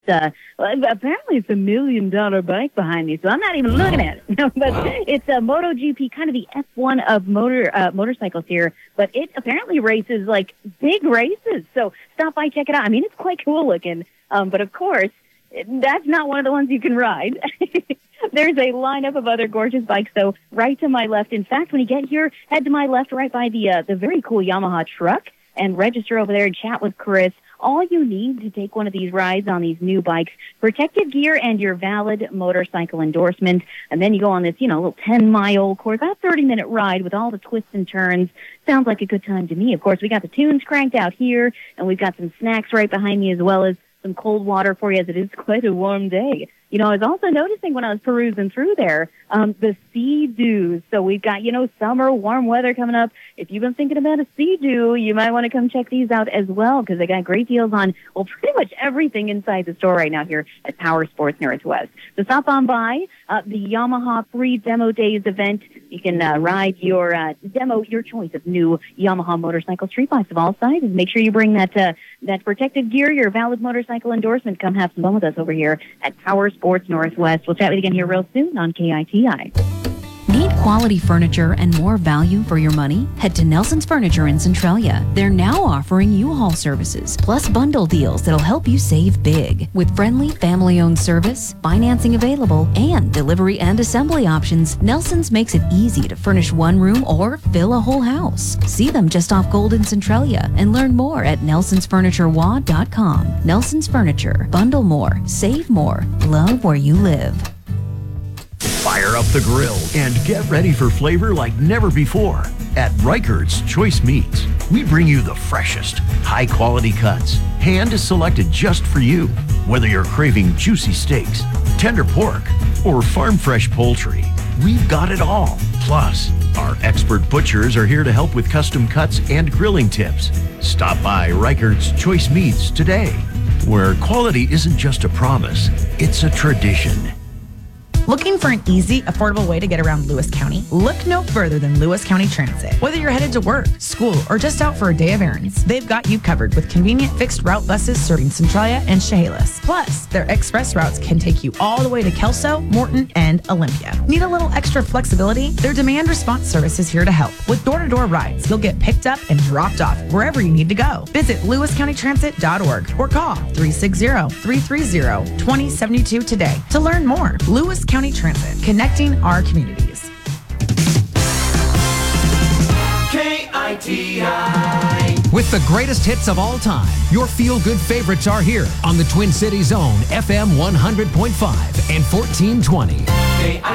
Apparently it's $1 million bike behind me, so I'm not even looking at it. But it's a MotoGP, kind of the F1 of motorcycles here. But it apparently races like big races. So stop by, check it out. I mean, it's quite cool looking. But of course, that's not one of the ones you can ride. There's a lineup of other gorgeous bikes, though, right to my left. In fact, when you get here, head to my left, right by the very cool Yamaha truck, and register over there and chat with Chris. All you need to take one of these rides on these new bikes, protective gear and your valid motorcycle endorsement. And then you go on this, little 10-mile course, about 30-minute ride with all the twists and turns. Sounds like a good time to me. Of course, we got the tunes cranked out here, and we've got some snacks right behind me, as well as some cold water for you, as it is quite a warm day. I was also noticing when I was perusing through there, the Sea-Doos. So we've got, summer, warm weather coming up. If you've been thinking about a Sea-Doo, you might want to come check these out as well, because they got great deals on, pretty much everything inside the store right now here at Power Sports Northwest. So stop on by the Yamaha Free Demo Days event. You can ride your your choice of new Yamaha motorcycle street bikes of all sizes. Make sure you bring that protective gear, your valid motorcycle endorsement. Come have some fun with us over here at Power Sports Northwest. We'll chat with you again here real soon on KITI. Need quality furniture and more value for your money? Head to Nelson's Furniture in Centralia. They're now offering U-Haul services, plus bundle deals that'll help you save big. With friendly, family-owned service, financing available, and delivery and assembly options, Nelson's makes it easy to furnish one room or fill a whole house. See them just off Gold in Centralia and learn more at nelsonsfurniturewa.com. Nelson's Furniture. Bundle more, save more, love where you live. Fire up the grill and get ready for flavor like never before. At Reichert's Choice Meats, we bring you the freshest, high-quality cuts, hand-selected just for you. Whether you're craving juicy steaks, tender pork, or farm-fresh poultry, we've got it all. Plus, our expert butchers are here to help with custom cuts and grilling tips. Stop by Reichert's Choice Meats today, where quality isn't just a promise, it's a tradition. Looking for an easy, affordable way to get around Lewis County? Look no further than Lewis County Transit. Whether you're headed to work, school, or just out for a day of errands, they've got you covered with convenient fixed route buses serving Centralia and Chehalis. Plus, their express routes can take you all the way to Kelso, Morton, and Olympia. Need a little extra flexibility? Their demand response service is here to help. With door-to-door rides, you'll get picked up and dropped off wherever you need to go. Visit lewiscountytransit.org or call 360-330-2072 today to learn more. Lewis County Transit, connecting our communities. KITI. With the greatest hits of all time, your feel-good favorites are here on the Twin Cities Zone, FM 100.5 and 1420.